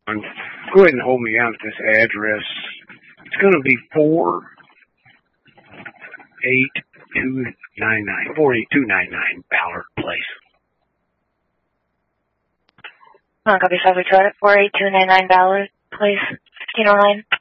Go ahead and hold me down at this address. It's going to be 48299 Ballard Place. Copy 5, we tried it. 48299 Ballard Place, 1509.